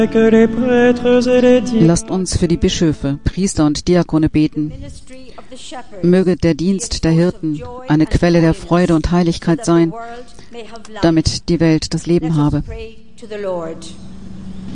Lasst uns für die Bischöfe, Priester und Diakone beten. Möge der Dienst der Hirten eine Quelle der Freude und Heiligkeit sein, damit die Welt das Leben habe.